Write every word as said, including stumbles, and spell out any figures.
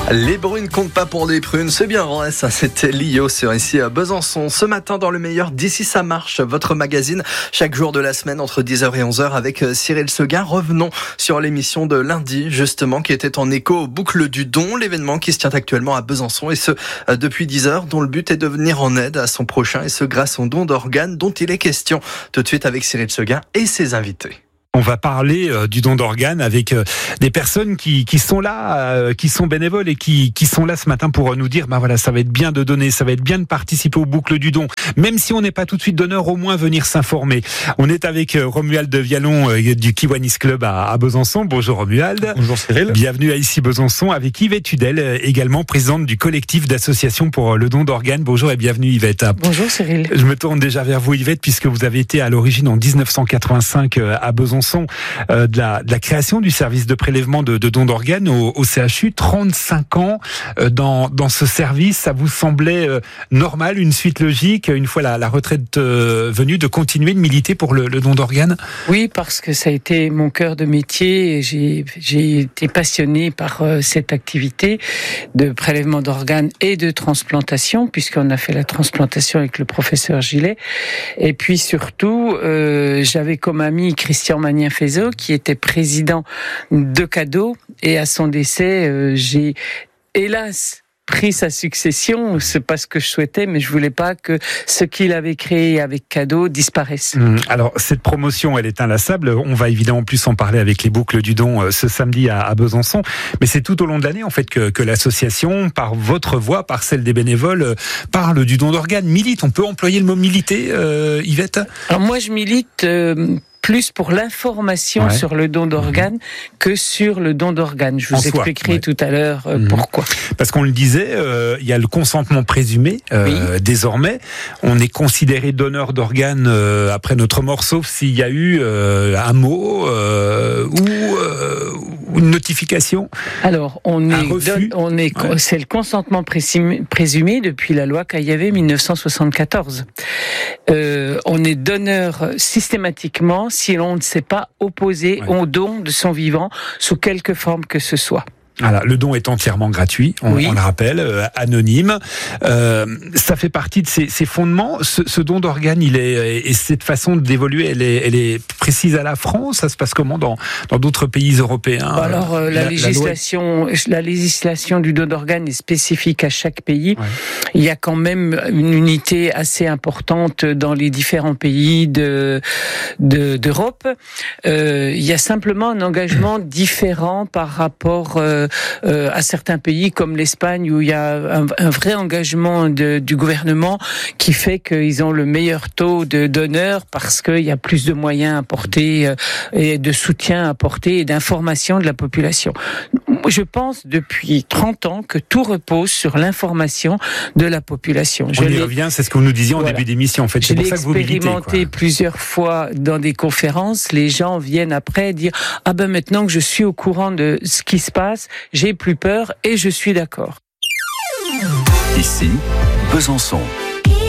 Les brunes comptent pas pour des prunes, c'est bien vrai, ça c'était Lio sur ici à Besançon. Ce matin dans le meilleur d'ici ça marche, votre magazine chaque jour de la semaine entre dix heures et onze heures avec Cyril Seguin. Revenons sur l'émission de lundi justement qui était en écho aux boucles du don, l'événement qui se tient actuellement à Besançon et ce depuis dix heures, dont le but est de venir en aide à son prochain et ce grâce au don d'organes dont il est question tout de suite avec Cyril Seguin et ses invités. On va parler euh, du don d'organes avec euh, des personnes qui qui sont là, euh, qui sont bénévoles et qui qui sont là ce matin pour nous dire, bah voilà, ça va être bien de donner, ça va être bien de participer aux boucles du don, même si on n'est pas tout de suite donneur, au moins venir s'informer. On est avec euh, Romuald Vialon euh, du Kiwanis Club à, à Besançon. Bonjour Romuald. Bonjour Cyril. Bienvenue à ici Besançon avec Yvette Udel, euh, également présidente du collectif d'associations pour euh, le don d'organes. Bonjour et bienvenue Yvette. Bonjour Cyril. Je me tourne déjà vers vous Yvette puisque vous avez été à l'origine en dix-neuf cent quatre-vingt-cinq euh, à Besançon. Euh, de, la, de la création du service de prélèvement de, de dons d'organes au, au C H U, trente-cinq ans euh, dans, dans ce service, ça vous semblait euh, normal, une suite logique, une fois la, la retraite euh, venue, de continuer de militer pour le, le don d'organes ? Oui, parce que ça a été mon cœur de métier et j'ai, j'ai été passionné par euh, cette activité de prélèvement d'organes et de transplantation, puisqu'on a fait la transplantation avec le professeur Gillet. Et puis surtout, euh, j'avais comme ami Christian Magnin-Fézeau, qui était président de Cadeau, et à son décès, euh, j'ai hélas pris sa succession. C'est pas ce que je souhaitais, mais je voulais pas que ce qu'il avait créé avec Cadeau disparaisse. Mmh. Alors cette promotion, elle est inlassable. On va évidemment plus en parler avec les boucles du don euh, ce samedi à, à Besançon, mais c'est tout au long de l'année en fait que, que l'association, par votre voix, par celle des bénévoles, euh, parle du don d'organes, milite. On peut employer le mot militer, euh, Yvette ? Alors moi, je milite. Euh, plus pour l'information ouais. sur le don d'organes mmh. que sur le don d'organes. Je vous en expliquerai soi, ouais. tout à l'heure euh, mmh. pourquoi. Parce qu'on le disait, euh, il y a le consentement présumé. Euh, oui. Désormais, on est considéré donneur d'organes euh, après notre mort, sauf s'il y a eu euh, un mot euh, ou euh, une notification. Alors, on est, don, on est, ouais. c'est le consentement présumé, présumé depuis la loi Caillavet dix-neuf cent soixante-quatorze. Euh, on est donneur systématiquement si l'on ne s'est pas opposé ouais. au don de son vivant sous quelque forme que ce soit. Voilà, le don est entièrement gratuit, on, oui. on le rappelle, euh, anonyme. Euh, ça fait partie de ces, ces fondements. Ce, ce don d'organes, il est et cette façon d'évoluer, elle est, elle est précise à la France. Ça se passe comment dans dans d'autres pays européens ? Alors euh, la, la législation, la, la législation du don d'organes est spécifique à chaque pays. Ouais. Il y a quand même une unité assez importante dans les différents pays de, de d'Europe. Euh, il y a simplement un engagement différent par rapport euh, Euh, à certains pays comme l'Espagne où il y a un, un vrai engagement de, du gouvernement qui fait qu'ils ont le meilleur taux de donneurs parce qu'il y a plus de moyens apportés euh, et de soutien apporté et d'information de la population. Je pense depuis trente ans que tout repose sur l'information de la population. On Je y revient, c'est ce que vous nous disiez en voilà. début d'émission. En fait, c'est Je pour ça que vous militez. Je l'ai expérimenté plusieurs fois dans des conférences. Les gens viennent après dire « Ah ben maintenant que je suis au courant de ce qui se passe, j'ai plus peur et je suis d'accord. » Ici, Besançon.